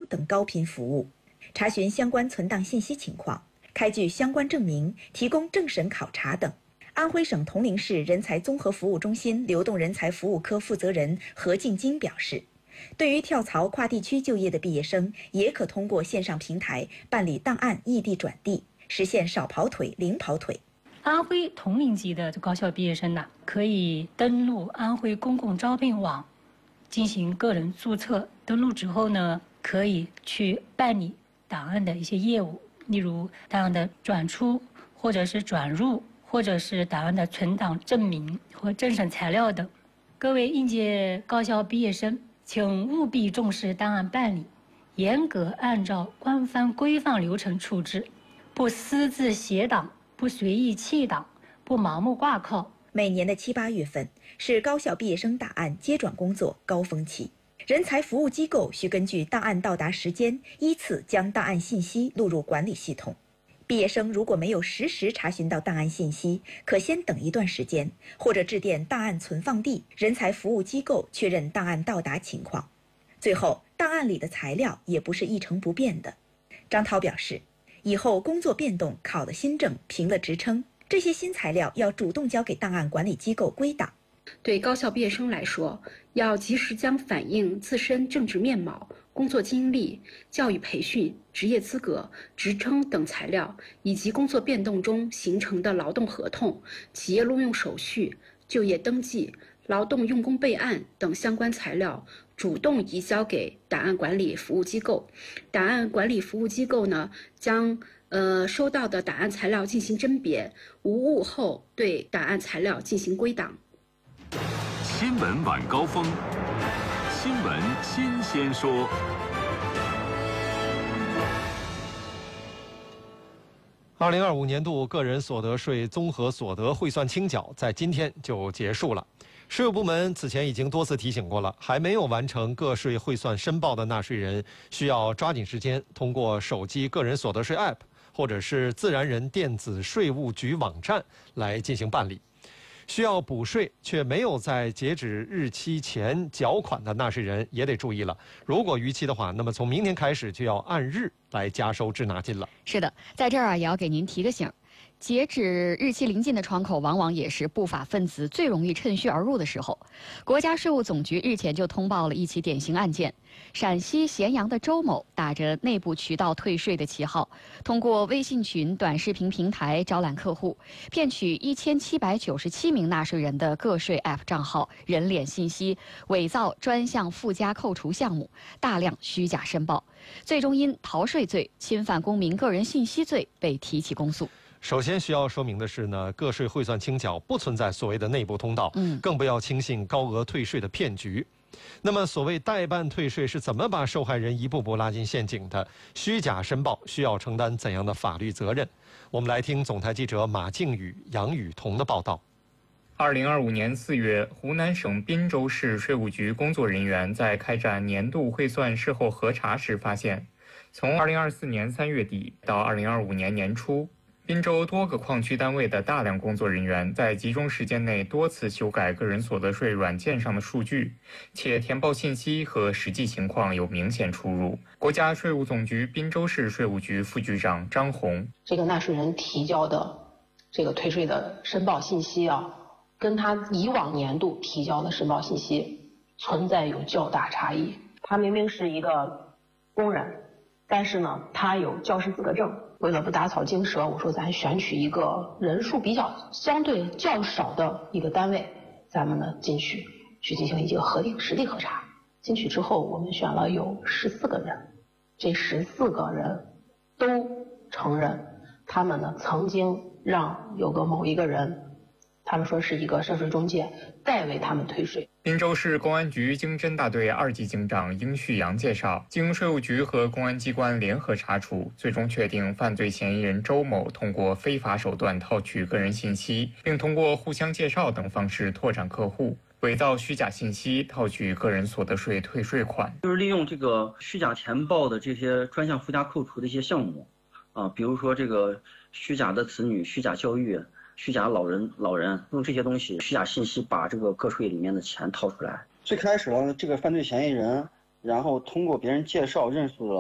等高频服务，查询相关存档信息情况，开具相关证明，提供政审考察等。安徽省铜陵市人才综合服务中心流动人才服务科负责人何静金表示，对于跳槽跨地区就业的毕业生，也可通过线上平台办理档案异地转递，实现少跑腿、零跑腿。 安徽同龄级的高校毕业生呢，可以登录安徽公共招聘网进行个人注册。登录之后呢，可以去办理档案的一些业务，例如档案的转出或者是转入，或者是档案的存档证明和政审材料等。各位应届高校毕业生，请务必重视档案办理，严格按照官方规范流程处置，不私自携档，不随意弃档，不盲目挂靠。 每年的7、8月份是高校毕业生档案接转工作高峰期，人才服务机构需根据档案到达时间，依次将档案信息录入管理系统。毕业生如果没有实时查询到档案信息，可先等一段时间，或者致电档案存放地，人才服务机构确认档案到达情况。最后，档案里的材料也不是一成不变的。张涛表示，以后工作变动、考了新证、评了职称，这些新材料要主动交给档案管理机构归档。 对高校毕业生来说，要及时将反映自身政治面貌、工作经历、教育培训、职业资格、职称等材料，以及工作变动中形成的劳动合同、企业录用手续、就业登记、劳动用工备案等相关材料，主动移交给档案管理服务机构。档案管理服务机构呢，将收到的档案材料进行甄别，无误后对档案材料进行归档。 新闻晚高峰，新闻新鲜说。 2025年度个人所得税综合所得汇算清缴在今天就结束了。税务部门此前已经多次提醒过了，还没有完成个税汇算申报的纳税人，需要抓紧时间通过手机个人所得税 App 或者是自然人电子税务局网站来进行办理。需要补税却没有在截止日期前缴款的纳税人也得注意了。如果逾期的话，那么从明天开始就要按日来加收滞纳金了。 是的，在这儿也要给您提个醒。截止日期临近的窗口，往往也是不法分子最容易趁虚而入的时候。国家税务总局日前就通报了一起典型案件：陕西咸阳的周某打着内部渠道退税的旗号，通过微信群、短视频平台招揽客户，骗取1797名纳税人的个税 App 账号、人脸信息，伪造专项附加扣除项目，大量虚假申报，最终因逃税罪、侵犯公民个人信息罪被提起公诉。 首先需要说明的是呢，个税汇算清缴不存在所谓的内部通道，更不要轻信高额退税的骗局。那么所谓代办退税是怎么把受害人一步步拉进陷阱的？虚假申报需要承担怎样的法律责任？我们来听总台记者马静宇、杨雨桐的报道。 2025年4月，湖南省滨州市税务局工作人员在开展年度汇算事后核查时发现，从2024年3月底到2025年年初，滨州多个矿区单位的大量工作人员在集中时间内多次修改个人所得税软件上的数据，且填报信息和实际情况有明显出入。国家税务总局滨州市税务局副局长张红： 这个纳税人提交的这个退税的申报信息啊，跟他以往年度提交的申报信息存在有较大差异。他明明是一个工人，但是呢，他有教师资格证。为了不打草惊蛇，我说咱选取一个人数比较相对较少的一个单位，咱们呢进去进行一个核定实地核查。进去之后，我们选了有14个人，这14个人都承认他们呢曾经让有个某一个人，他们说是一个涉税中介代为他们退税。 滨州市公安局经侦大队2级警长殷旭阳介绍，经税务局和公安机关联合查处，最终确定犯罪嫌疑人周某通过非法手段套取个人信息，并通过互相介绍等方式拓展客户，伪造虚假信息套取个人所得税退税款。 就是利用这个虚假填报的这些专项附加扣除的一些项目比如说这个虚假的子女、虚假教育、虚假老人用这些东西虚假信息把这个个税里面的钱套出来。 最开始呢，这个犯罪嫌疑人然后通过别人介绍认识了